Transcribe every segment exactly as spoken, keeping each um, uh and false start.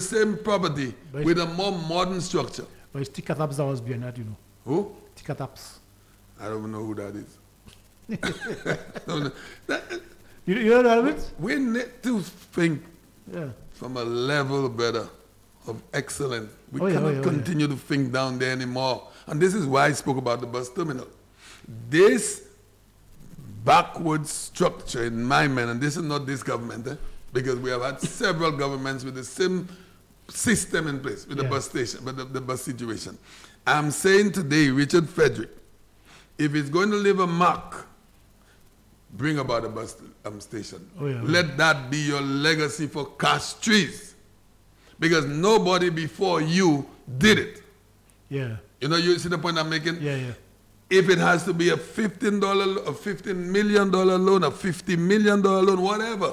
same property But with a more modern structure. But it's Tikataps that was behind that, you know. Who? Tikataps. I don't know who that is. No, no. That, You, you know what I mean? we need to think Yeah. from a level, brother, of excellence. We Oh, yeah, cannot oh, yeah, oh, yeah. continue to think down there anymore. And this is why I spoke about the bus terminal. This backward structure in my mind, and this is not this government, eh? Because we have had several governments with the same system in place with the Yeah. bus station, but the, the bus situation. I'm saying today, Richard Frederick, if it's going to leave a mark, bring about a bus um, station. Oh, yeah, Let that be your legacy for Castries. Because nobody before you did it. Yeah. You know, you see the point I'm making? Yeah, yeah. If it has to be a fifteen dollar, a fifteen million dollar loan, a fifty million dollar loan, whatever.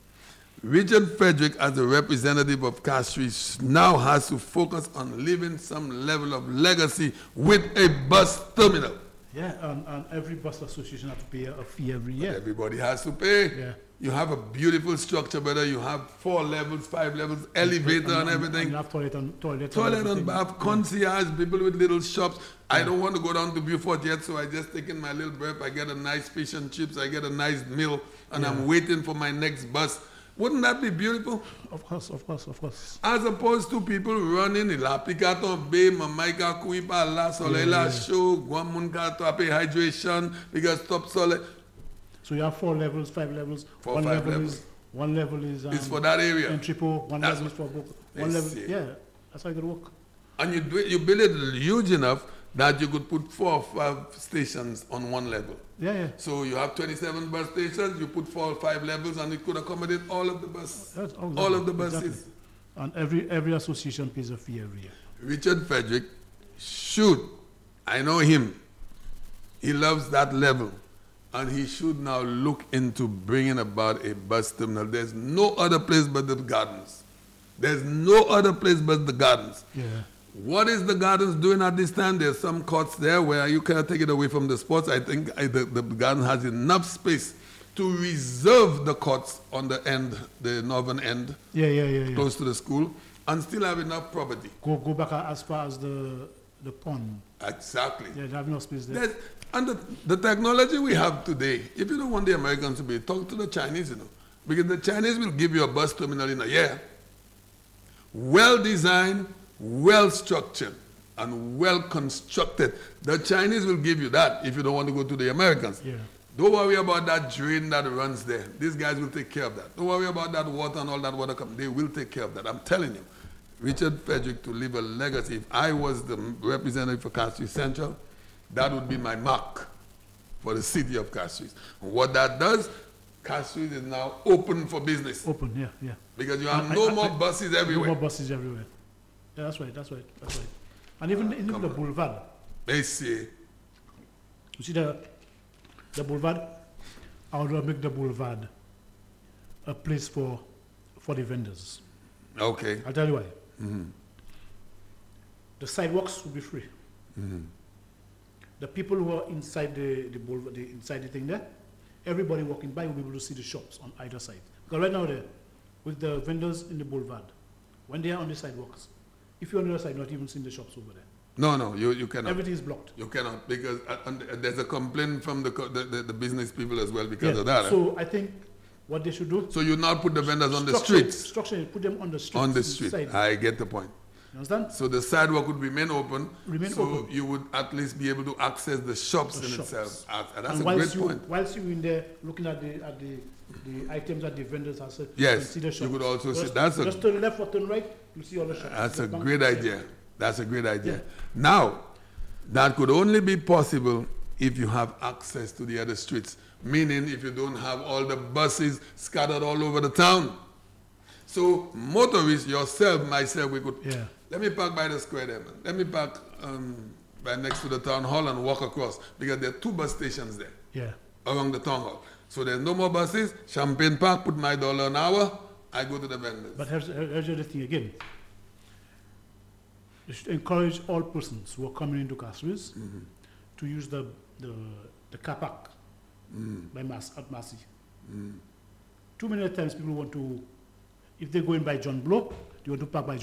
Richard Frederick, as a representative of Castries, now has to focus on leaving some level of legacy with a bus terminal. Yeah, and, and every bus association has to pay a, a fee every year. Everybody has to pay. Yeah. You have a beautiful structure, brother. You have four levels, five levels, elevator and, everything. And you have toilet and toilet. Toilet and everything. bath, concierge, people with little shops. I don't want to go down to Beaufort yet, so I just take in my little breath. I get a nice fish and chips. I get a nice meal, and I'm waiting for my next bus. Wouldn't that be beautiful? Of course, of course, of course. As opposed to people running, la picato bay, mamaika kuipa, la solela show, guamunka to pay hydration, because top solid. So you have four levels, five levels. Four, one five level levels. is one level is um, It's for that area. entry port, one That's level is for book. I One level, see. yeah, that's how it work. And you do it, you build it huge enough that you could put four or five stations on one level. Yeah, yeah. So you have twenty-seven bus stations, you put four or five levels, and it could accommodate all of the bus, That's all, all of the buses. exactly. And every every association pays a fee every year. Richard Frederick should, I know him, he loves that level, and he should now look into bringing about a bus terminal. There's no other place but the gardens. There's no other place but the gardens. Yeah. What is the gardens doing at this time? There's some courts there where you cannot take it away from the sports. I think I, the, the garden has enough space to reserve the courts on the end, the northern end, Yeah, yeah, yeah, yeah. close to the school, and still have enough property. Go go back as far as the the pond. Exactly. Yeah, they have no space there. There's, and the, the technology we have today, if you don't want the Americans to be, talk to the Chinese, you know, because the Chinese will give you a bus terminal in a year. Well designed, well structured, and well constructed. The Chinese will give you that if you don't want to go to the Americans. Yeah. Don't worry about that drain that runs there. These guys will take care of that. Don't worry about that water and all that water come. They will take care of that. I'm telling you. Richard Frederick to leave a legacy. If I was the representative for Castries Central, that would be my mark for the city of Castries. And what that does, Castries is now open for business. Open, yeah, yeah. Because you have I- no I- more I- buses everywhere. No more buses everywhere. Yeah, that's right, that's right, that's right. And even, even come the on. boulevard. They say, You see the the boulevard? I would make the boulevard a place for for the vendors. okay. I'll tell you why. Mm-hmm. The sidewalks will be free. Mm-hmm. The people who are inside the, the boulevard, the, inside the thing there, everybody walking by will be able to see the shops on either side. Because right now there, with the vendors in the boulevard, when they are on the sidewalks, if you're on the other side, not even seeing the shops over there. No, no, you, you cannot. Everything is blocked. You cannot, because uh, and there's a complaint from the, co- the, the, the business people as well because Yeah. of that. eh? So I think what they should do, So you now put the vendors on the structure- streets. Structure, put them on the streets. On the street. inside. I get the point. You understand? So the sidewalk would remain open. Remain so open. you would at least be able to access the shops The in shops. itself. Uh, and that's And a whilst great you, point. whilst you in there looking at the at the, the items that the vendors have said, Yes, you can see the you shops. could also see- just, that's a- just turn left or turn right, you see all the shops. That's The a bank- great yeah. idea. That's a great idea. Yeah. Now, that could only be possible if you have access to the other streets, meaning if you don't have all the buses scattered all over the town. So motorists, yourself, myself, we could, Yeah. let me park by the square there, man. Let me park um, right next to the town hall and walk across, because there are two bus stations there Yeah. around the town hall. So there's no more buses. Champagne Park, put my dollar an hour, I go to the vendors. But here's, here's the other thing again. You should encourage all persons who are coming into Castries Mm-hmm. to use the the, the car park Mm. by Mass at Massey. Mm. Too many times people want to, if they go in by John Blow, they want to park by